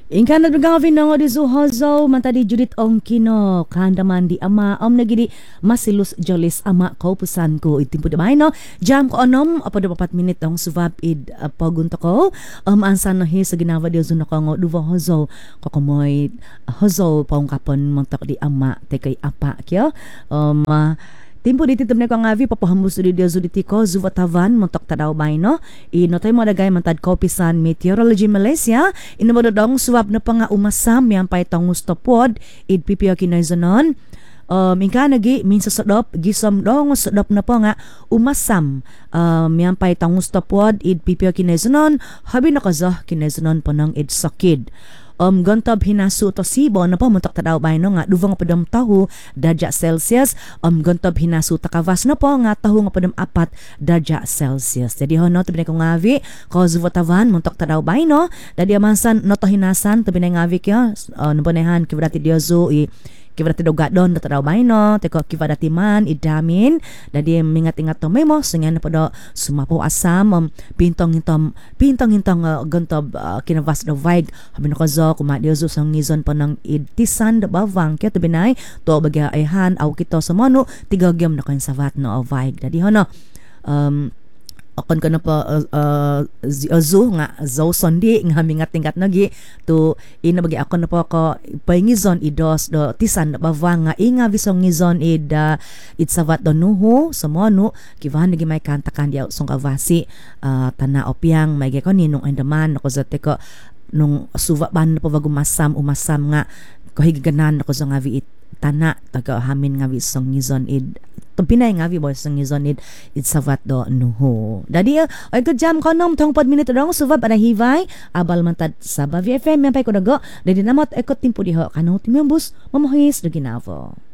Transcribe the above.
Ingkan at bigawin ng odi suhozo mantadi Judith Ongkino kandaman di ama nagidi masilus jolis ama kaupusan ko itimpo damay no jam ko onom apa 4 minit ang suvab id pagunto ko ansan no hi sa ginawa di zuna ko ngo duvo hozo kokomoy hozo paungkapon montok di ama tekay apa kyo Timpo diti tumne ko nga vi papahambus di dia zuditi ko zuvatavan montok tadaw bay no inotay mo dagay mantad Kaupisan Meteorology Malaysia inamo dong suwab na pa nga umasam yang pay tong mustopod id pipio kinaizanon ingka nagi minsa sodop gisom dong sodop na po nga umasam yang pay tong mustopod id pipio kinaizanon habi na kaza kinaizanon po ng id sakid gantab hinasu to sibo na po muntak tadaw bay no nga duvang padam tahu darja Celsius gantab hinasu takavas na po nga tahu nga padam 4 darja Celsius jadi hono tabi ko ngavi ko zuvatavan muntak tadaw bay no dadi amansan no to hinasan tabi na ngavi kyo no ponehan kibrati diozu kibrati dogadon na tadaw bay no teko kibrati man idamin dadi mingat-ingat to memo sengan na po do sumapo asam pintong-intong gantab kinavas do vaig habi ko zo kumadiozo sang ngizon pa ng idtisan da bawang kaya tabinay to bagya ayhan aw kito sa mano tigagyam na kan savat no vaig dadi hono akon ko na pa zo nga zo sondi nga mingat-ingat nagi to inabagi ako na po ko paingizon idos do tisan da bawang nga inga bisong ngizon id savat do nuho sa mono kivan nagi may kantakan diaw song kavasi tana opiang may ko ninong andaman ko zate ko nung suva ban na pavago umasam nga kahiganan ako sa ngavi tana taga hamin ngavi song ngizon id pinay ngavi boy song ngizon id savat do nuho dadi ay ka jam konom tong 4 minute dong suva para hivay abal mantad sa Bavi FM yan pay ko dago dadi namot ekot timpo diho kanot timiambus mamuhis do ginavo